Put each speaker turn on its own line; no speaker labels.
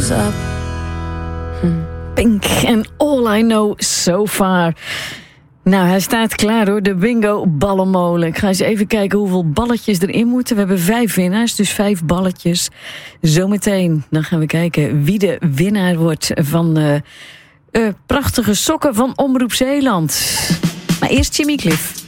goes up. Pink and All I Know So Far. Nou, hij staat klaar hoor, de bingo ballenmolen. Ik ga eens even kijken hoeveel balletjes erin moeten. We hebben 5 winnaars, dus 5 balletjes. Zometeen, dan gaan we kijken wie de winnaar wordt van de prachtige sokken van Omroep Zeeland. Maar eerst Jimmy Cliff.